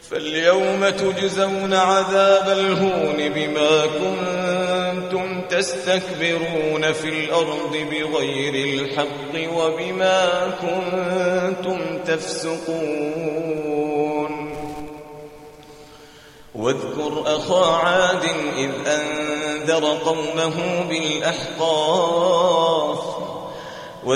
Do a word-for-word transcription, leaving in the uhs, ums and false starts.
فاليوم تجزون عذاب الهون بما كنتم تستكبرون في الأرض بغير الحق وبما كنتم تفسقون واذكر أخا عاد إذ أنذر قومه بالأحقاف